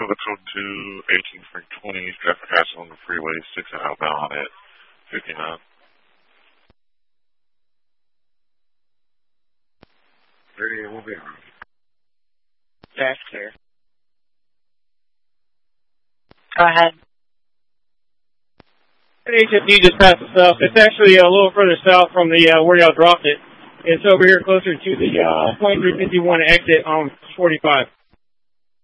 the code 2, 18 Spring 20, traffic hassle on the freeway, 6 outbound at 59. Ready, we'll be on. That's clear. Go ahead. HFD just passed us up. It's actually a little further south from the where y'all dropped it. It's over here closer to the 2351 exit on 45.